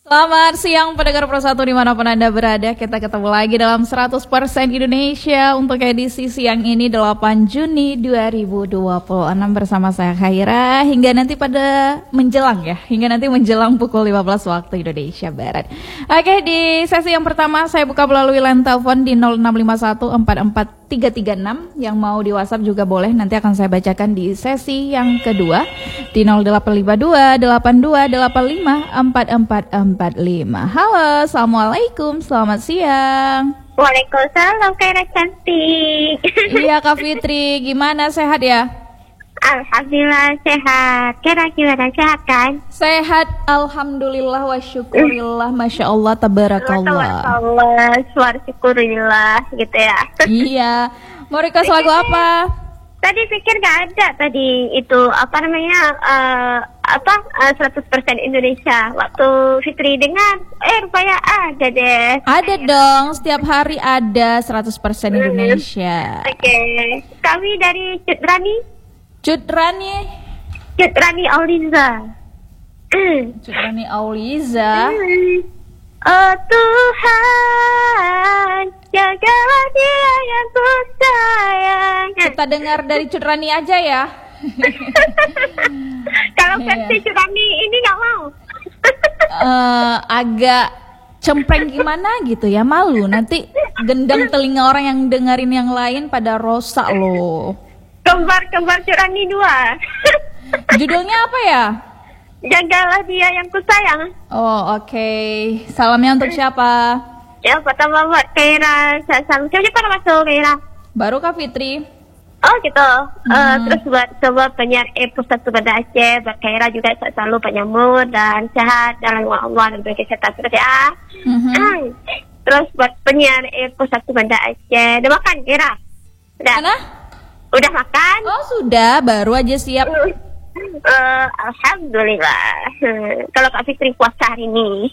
Selamat siang pendengar Pro1 dimanapun Anda berada. Kita ketemu lagi dalam 100% Indonesia untuk edisi siang ini 8 Juni 2026 bersama saya Khaira hingga nanti menjelang pukul 15 waktu Indonesia Barat. Oke, di sesi yang pertama saya buka melalui line telepon di 0651443336. Yang mau di WhatsApp juga boleh, nanti akan saya bacakan di sesi yang kedua di 085282854445. Halo, assalamualaikum, selamat siang. Waalaikumsalam, Khaira cantik. Iya Kak Fitri, gimana, sehat ya? Alhamdulillah sehat. Khaira gimana, sehat kan? Sehat, alhamdulillah wa syukurillah, masya Allah, tabarakallah. Allah, suara syukurillah gitu ya. Iya, mau request lagu apa? Tadi pikir gak ada tadi itu 100% Indonesia. Waktu Fitri dengar, rupanya ada deh. Ada dong, setiap hari ada 100% Indonesia. Oke. Kami dari Cutrani Auliza. Cutrani Auliza. Oh Tuhan, jagalah dia yang ku sayang. Kita dengar dari Cutrani aja ya. Kalau versi Cutrani ini nggak mau. Agak cempreng gimana gitu ya, malu. Nanti gendam telinga orang yang dengerin yang lain pada rosak loh. Kembar Cutrani 2. Judulnya apa ya? Jagalah dia yang ku sayang. Oh oke. Salamnya untuk siapa? Ya pertama buat Khaira. Siapa nama Khaira? Baru Kak Fitri. Oh gitu. Terus buat semua penyiar Pusat Banda Aceh, buat Khaira juga selalu penyambut dan sehat dalam Allah dan berkesehatan terus ya. Terus buat penyiar Pusat Banda Aceh, udah makan Khaira? Udah. Mana? Udah makan? Oh sudah, baru aja siap. Alhamdulillah. Kalau Kak Fitri puasa hari ini.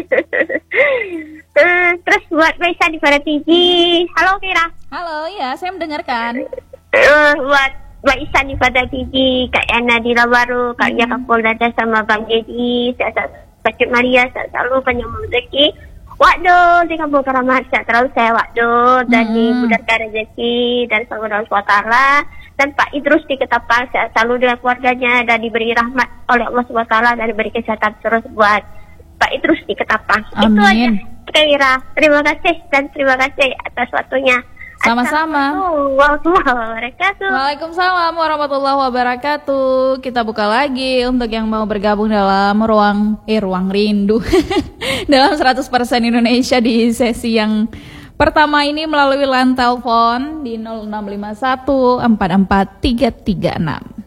Terus buat Maisa di Padatiji. Halo Khaira. Halo, ya saya mendengarkan. Buat Mbak Isan di Padatiji, Kak Yana di Labaru, Kak Lia Kapol Dada sama Bang Dedi, Kak Cik Maria, selalu penyambung rezeki. Waduh, di Kampung Keramat, terlalu saya waduh, dan di Budarkan rezeki, dan selalu SWT. Dan Pak Idrus di Ketapang, sehat selalu dengan keluarganya dan diberi rahmat oleh Allah SWT dan diberi kesehatan terus buat Pak Idrus di Ketapang. Amin. Itu aja Khaira. Terima kasih dan terima kasih atas waktunya. Sama-sama. Waalaikumsalam warahmatullahi wabarakatuh. Kita buka lagi untuk yang mau bergabung dalam ruang rindu dalam 100% Indonesia di sesi yang pertama ini melalui line telepon di 0651443336.